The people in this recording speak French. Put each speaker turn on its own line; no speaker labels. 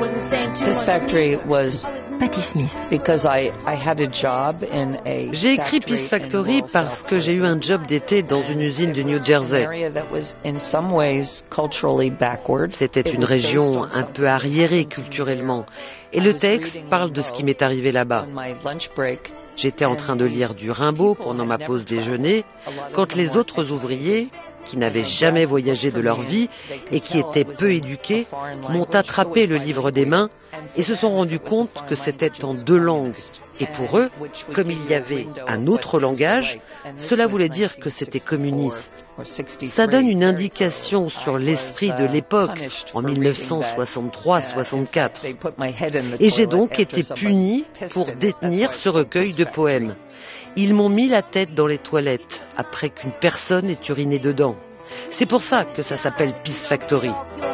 Peace Factory was
Patti Smith.
because I had a job in a
J'ai écrit Peace Factory parce que j'ai eu un job d'été dans une usine du New Jersey. C'était une région un peu arriérée culturellement. Et le texte parle de ce qui m'est arrivé là-bas. J'étais en train de lire du Rimbaud pendant ma pause déjeuner quand les autres ouvriers, qui n'avaient jamais voyagé de leur vie et qui étaient peu éduqués, m'ont attrapé le livre des mains et se sont rendus compte que c'était en 2 langues. Et pour eux, comme il y avait un autre langage, cela voulait dire que c'était communiste. Ça donne une indication sur l'esprit de l'époque, en 1963-64. Et j'ai donc été puni pour détenir ce recueil de poèmes. Ils m'ont mis la tête dans les toilettes après qu'une personne ait uriné dedans. C'est pour ça que ça s'appelle Peace Factory.